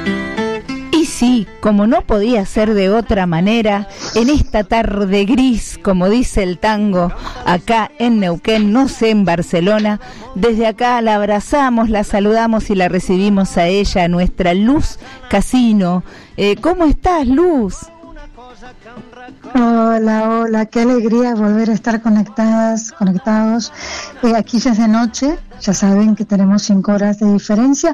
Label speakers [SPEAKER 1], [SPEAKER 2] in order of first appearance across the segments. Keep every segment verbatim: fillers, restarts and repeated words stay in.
[SPEAKER 1] Y sí, como no podía ser de otra manera, en esta tarde gris, como dice el tango, acá en Neuquén, no sé, en Barcelona, desde acá la abrazamos, la saludamos y la recibimos a ella, a nuestra Luz Casino. Eh, ¿Cómo estás, Luz?
[SPEAKER 2] Hola, hola, qué alegría volver a estar conectadas, conectados. Eh, aquí ya es de noche, ya saben que tenemos cinco horas de diferencia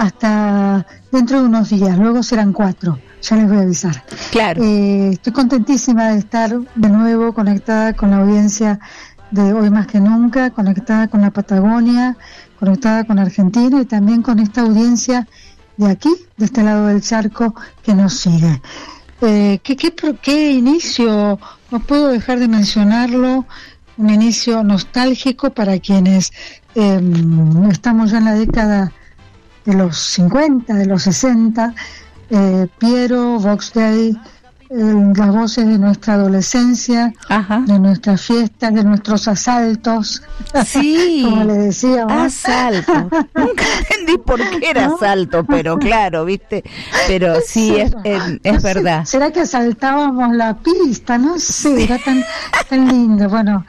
[SPEAKER 2] hasta dentro de unos días, luego serán cuatro, ya les voy a avisar.
[SPEAKER 1] Claro.
[SPEAKER 2] Eh, estoy contentísima de estar de nuevo conectada con la audiencia de Hoy Más que Nunca, conectada con la Patagonia, conectada con Argentina y también con esta audiencia de aquí, de este lado del charco, que nos sigue. Eh, ¿qué, qué, ¿Qué inicio? No puedo dejar de mencionarlo, un inicio nostálgico para quienes eh, estamos ya en la década de los cincuenta, de los sesenta, eh, Piero, Vox Day, eh, las voces de nuestra adolescencia,
[SPEAKER 1] Ajá.
[SPEAKER 2] de nuestras fiestas, de nuestros asaltos,
[SPEAKER 1] sí,
[SPEAKER 2] como le decía,
[SPEAKER 1] asalto. Nunca entendí por qué era
[SPEAKER 2] ¿no?
[SPEAKER 1] asalto, pero claro, viste, pero sí, es, es, es
[SPEAKER 2] no sé,
[SPEAKER 1] verdad.
[SPEAKER 2] ¿será que asaltábamos la pista? No sé, sí. Era tan, tan lindo, bueno.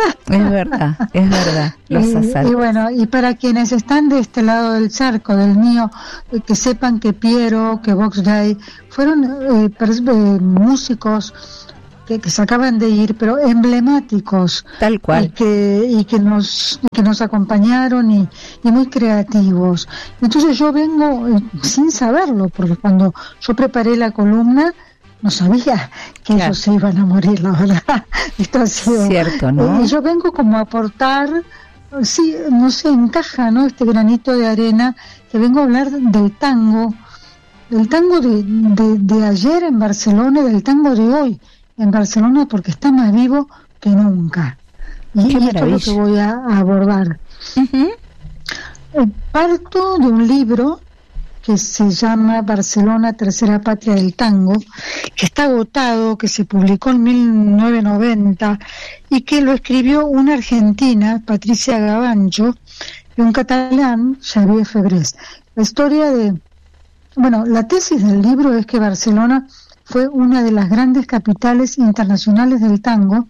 [SPEAKER 1] Es verdad, es verdad, los
[SPEAKER 2] y,
[SPEAKER 1] asaltos.
[SPEAKER 2] Y bueno, y para quienes están de este lado del charco, del mío, eh, que sepan que Piero, que Vox Day, fueron eh, pers- eh, músicos que, que se acaban de ir, pero emblemáticos.
[SPEAKER 1] Tal cual.
[SPEAKER 2] Y que, y que nos que nos acompañaron y, y muy creativos. Entonces yo vengo eh, sin saberlo, porque cuando yo preparé la columna, no sabía que
[SPEAKER 1] claro.
[SPEAKER 2] ellos se iban a morir, la verdad. Esto ha sido
[SPEAKER 1] cierto, ¿no?
[SPEAKER 2] Eh, yo vengo como a aportar, sí, no sé, encaja, ¿no? Este granito de arena, que vengo a hablar del tango, del tango de, de, de ayer en Barcelona y del tango de hoy en Barcelona, porque está más vivo que nunca. Y, y esto es lo que voy a, a abordar.
[SPEAKER 1] Uh-huh.
[SPEAKER 2] Eh, parto de un libro que se llama Barcelona, Tercera Patria del Tango, que está agotado, que se publicó en mil novecientos noventa y que lo escribió una argentina, Patricia Gavancho, y un catalán, Xavier Febrés. La historia de... Bueno, la tesis del libro es que Barcelona fue una de las grandes capitales internacionales del tango,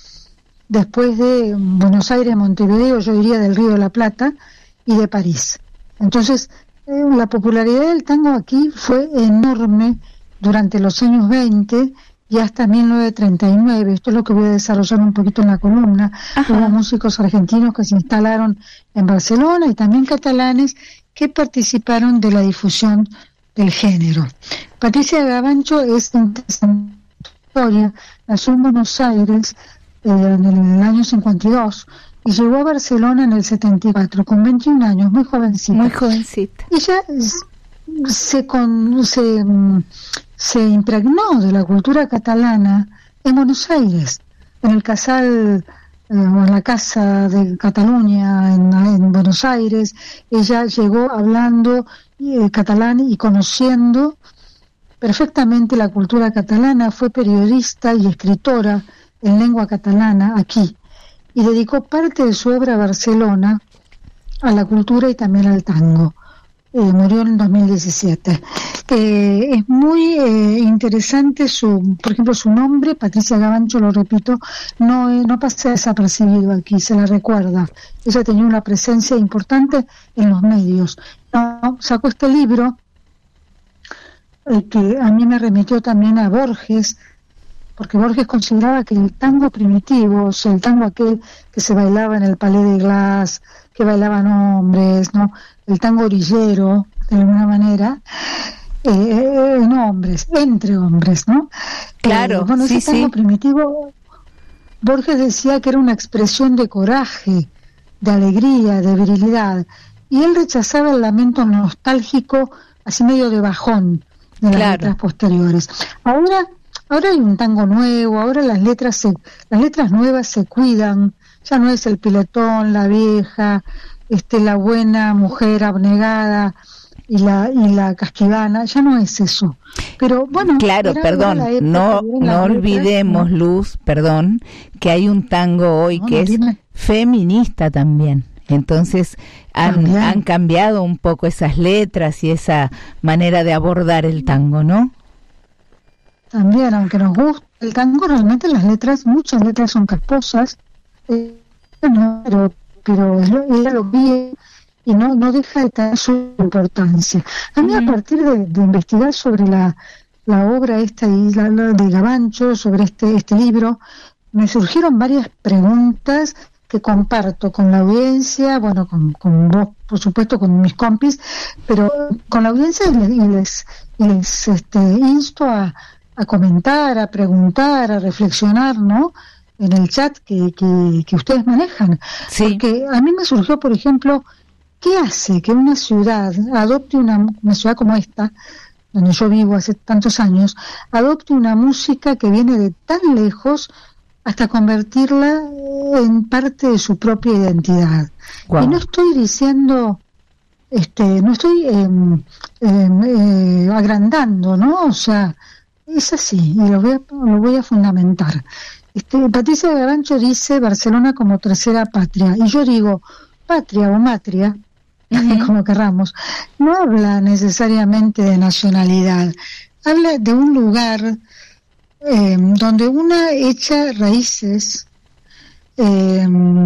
[SPEAKER 2] después de Buenos Aires, Montevideo, yo diría del Río de la Plata, y de París. Entonces, eh, la popularidad del tango aquí fue enorme durante los años veinte y hasta mil novecientos treinta y nueve. Esto es lo que voy a desarrollar un poquito en la columna. Ajá. Hubo músicos argentinos que se instalaron en Barcelona y también catalanes que participaron de la difusión del género. Patricia Gavancho es interesante historia, nació en Buenos Aires eh, en el año cincuenta y dos y llegó a Barcelona en el setenta y cuatro, con veintiún años, muy jovencita.
[SPEAKER 1] Muy jovencita.
[SPEAKER 2] Y ella se, con, se, se impregnó de la cultura catalana en Buenos Aires, en el Casal, eh, o en la Casa de Cataluña, en, en Buenos Aires. Ella llegó hablando eh, catalán y conociendo perfectamente la cultura catalana, fue periodista y escritora en lengua catalana aquí, y dedicó parte de su obra a Barcelona, a la cultura y también al tango. Eh, murió en dos mil diecisiete. Eh, es muy eh, interesante su, por ejemplo, su nombre, Patricia Gavancho, lo repito, no, eh, no pasa desapercibido aquí, se la recuerda. Ella tenía una presencia importante en los medios. No, sacó este libro eh, que a mí me remitió también a Borges, porque Borges consideraba que el tango primitivo, o sea, el tango aquel que se bailaba en el Palais de Glace, que bailaban hombres, ¿no? El tango orillero, de alguna manera, eh, en hombres, entre hombres, ¿no?
[SPEAKER 1] Claro,
[SPEAKER 2] eh, bueno,
[SPEAKER 1] sí,
[SPEAKER 2] ese tango
[SPEAKER 1] sí.
[SPEAKER 2] primitivo, Borges decía que era una expresión de coraje, de alegría, de virilidad, y él rechazaba el lamento nostálgico, así medio de bajón, de las
[SPEAKER 1] claro.
[SPEAKER 2] letras posteriores. Ahora, ahora hay un tango nuevo, ahora las letras se, las letras nuevas se cuidan, ya no es el piletón, la vieja, este, la buena mujer abnegada y la y la casquivana, ya no es eso. Pero bueno,
[SPEAKER 1] claro,
[SPEAKER 2] era,
[SPEAKER 1] perdón,
[SPEAKER 2] era
[SPEAKER 1] no no olvidemos, letras, Luz, perdón, que hay un tango hoy no, que no, es dime. feminista también. Entonces han, han cambiado un poco esas letras y esa manera de abordar el tango, ¿no?
[SPEAKER 2] También, aunque nos gusta el tango, realmente las letras, muchas letras son casposas, eh, no, pero, pero ella lo vi y no, no deja de tener su importancia. A mí, uh-huh. a partir de, de investigar sobre la, la obra esta y la, la de Gavancho, sobre este, este libro, me surgieron varias preguntas que comparto con la audiencia, bueno, con, con vos, por supuesto, con mis compis, pero con la audiencia y les, y les, y les este, insto a, a comentar, a preguntar, a reflexionar, ¿no?, en el chat que, que, que ustedes manejan. Sí. Porque a mí me surgió, por ejemplo, ¿qué hace que una ciudad adopte una, una ciudad como esta, donde yo vivo hace tantos años, adopte una música que viene de tan lejos hasta convertirla en parte de su propia identidad? Wow. Y no estoy diciendo, este, no estoy eh, eh, eh, agrandando, ¿no? O sea, es así, y lo voy a, lo voy a fundamentar. Este, Patricia Gavancho dice Barcelona como tercera patria, y yo digo patria o matria, uh-huh. como querramos, no habla necesariamente de nacionalidad, habla de un lugar Eh, donde una echa raíces eh,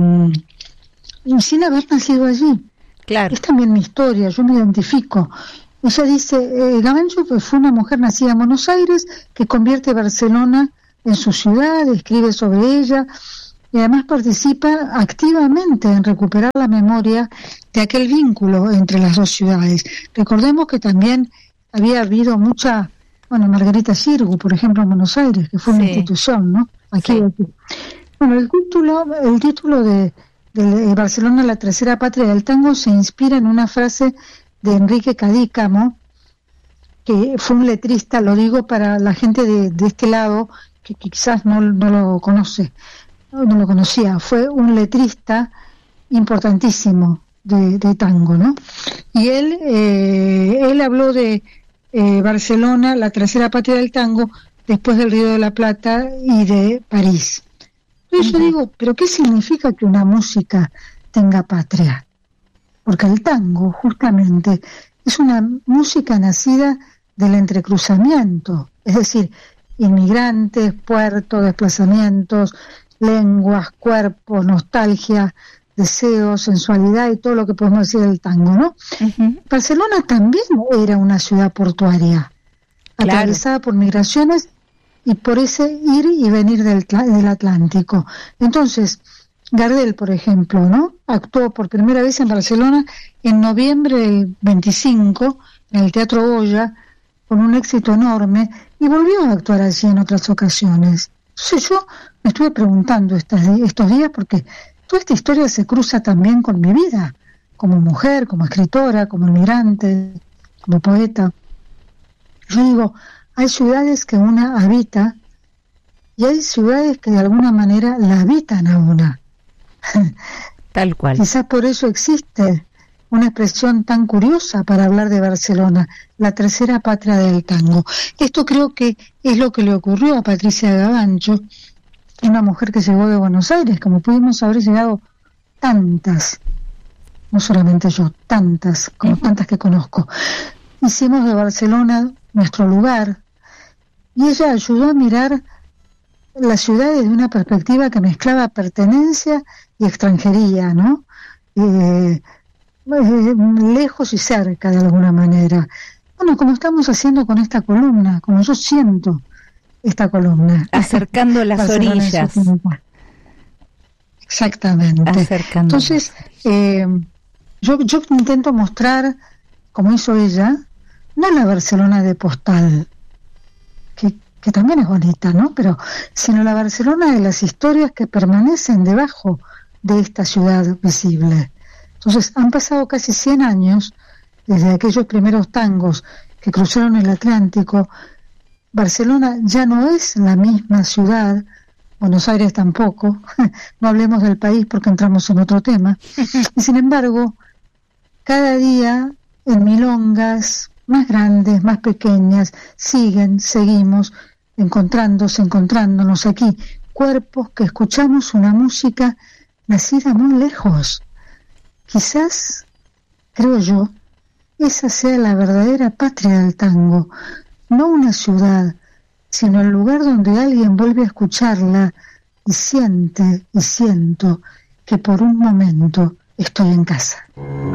[SPEAKER 2] sin haber nacido allí. Claro. Es también mi historia, yo me identifico. Ella dice, eh, Gavancho fue una mujer nacida en Buenos Aires que convierte Barcelona en su ciudad, escribe sobre ella y además participa activamente en recuperar la memoria de aquel vínculo entre las dos ciudades. Recordemos que también había habido mucha Bueno, Margarita Xirgu, por ejemplo, en Buenos Aires, que fue sí. una institución, ¿no? Aquí, sí. aquí. Bueno, el título, el título de, de Barcelona, la tercera patria del tango, se inspira en una frase de Enrique Cadícamo, que fue un letrista, lo digo para la gente de, de este lado, que, que quizás no, no lo conoce, no, no lo conocía, fue un letrista importantísimo de, de tango, ¿no? Y él, eh, él habló de Eh, Barcelona, la tercera patria del tango, después del Río de la Plata y de París. Entonces uh-huh. yo digo, ¿pero qué significa que una música tenga patria? Porque el tango, justamente, es una música nacida del entrecruzamiento, es decir, inmigrantes, puertos, desplazamientos, lenguas, cuerpos, nostalgia, deseo, sensualidad y todo lo que podemos decir del tango, ¿no? Uh-huh. Barcelona también era una ciudad portuaria, claro. atravesada por migraciones y por ese ir y venir del, del Atlántico. Entonces, Gardel, por ejemplo, ¿no?, actuó por primera vez en Barcelona en noviembre del veinticinco en el Teatro Goya con un éxito enorme y volvió a actuar allí en otras ocasiones. Entonces yo me estuve preguntando estas, estos días porque toda esta historia se cruza también con mi vida, como mujer, como escritora, como inmigrante, como poeta. Yo digo, hay ciudades que una habita y hay ciudades que de alguna manera la habitan a una.
[SPEAKER 1] Tal cual.
[SPEAKER 2] Quizás por eso existe una expresión tan curiosa para hablar de Barcelona, la tercera patria del tango. Esto creo que es lo que le ocurrió a Patricia Gavancho, una mujer que llegó de Buenos Aires, como pudimos haber llegado tantas, no solamente yo, tantas, como tantas que conozco. Hicimos de Barcelona nuestro lugar y ella ayudó a mirar la ciudad desde una perspectiva que mezclaba pertenencia y extranjería, ¿no? Eh, eh, lejos y cerca de alguna manera. Bueno, como estamos haciendo con esta columna, como yo siento esta columna.
[SPEAKER 1] Acercando las orillas.
[SPEAKER 2] Exactamente.
[SPEAKER 1] Acercando.
[SPEAKER 2] Entonces, eh, yo, yo intento mostrar, como hizo ella, no la Barcelona de postal, que, que también es bonita, ¿no? Pero, sino la Barcelona de las historias que permanecen debajo de esta ciudad visible. Entonces, han pasado casi cien años desde aquellos primeros tangos que cruzaron el Atlántico. Barcelona ya no es la misma ciudad, Buenos Aires tampoco, no hablemos del país porque entramos en otro tema, y sin embargo, cada día en milongas más grandes, más pequeñas, siguen, seguimos encontrándose, encontrándonos aquí, cuerpos que escuchamos una música nacida muy lejos, Quizás, creo yo, esa sea la verdadera patria del tango, no una ciudad, sino el lugar donde alguien vuelve a escucharla y siente y siento que por un momento estoy en casa.